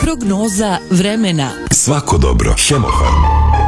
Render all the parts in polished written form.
Prognoza vremena. Svako dobro. Hemofarm.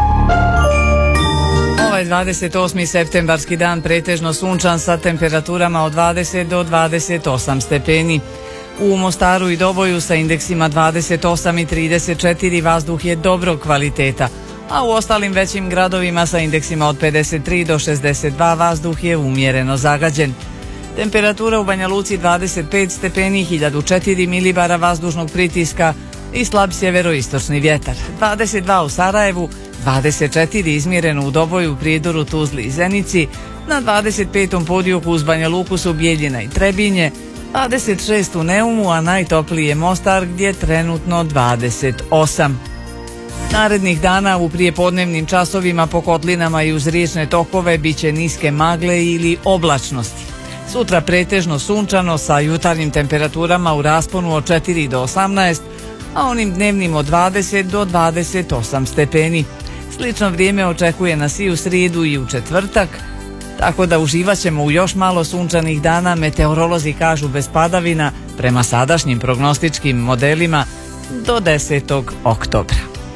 Ovaj 28. septembarski dan pretežno sunčan sa temperaturama od 20 do 28 stepeni. U Mostaru i Doboju sa indeksima 28 i 34 vazduh je dobrog kvaliteta, a u ostalim većim gradovima sa indeksima od 53 do 62 vazduh je umjereno zagađen. Temperatura u Banja Luci 25 stepeni, 1004 milibara vazdušnog pritiska i slab sjeveroistočni vjetar. 22 u Sarajevu, 24 izmjereno u Doboju, Prijedoru, Tuzli i Zenici. Na 25. podioku uz Banja Luku su Bijeljina i Trebinje, 26 u Neumu, a najtopliji je Mostar gdje je trenutno 28. Narednih dana u prijepodnevnim časovima po kotlinama i uz riječne tokove bit će niske magle ili oblačnosti. Sutra pretežno sunčano sa jutarnjim temperaturama u rasponu od 4 do 18, a onim dnevnim od 20 do 28 stepeni. Slično vrijeme očekuje nas i u srijedu i u četvrtak, tako da uživat ćemo u još malo sunčanih dana, meteorolozi kažu bez padavina, prema sadašnjim prognostičkim modelima do 10. oktobra.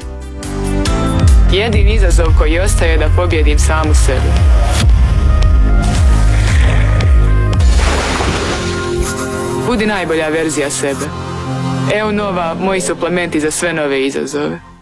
Jedini izazov koji ostaje je da pobjedim samu sebe. Budi najbolja verzija sebe. Evo nova, moji suplementi za sve nove izazove.